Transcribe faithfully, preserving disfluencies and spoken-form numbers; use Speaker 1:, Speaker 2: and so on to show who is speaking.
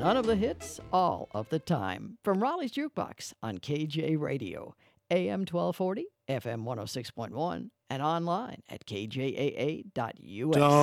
Speaker 1: None of the hits, all of the time. From Raleigh's Jukebox on K J Radio, A M twelve forty, F M one oh six point one, and online at K J A A dot U S.
Speaker 2: Don't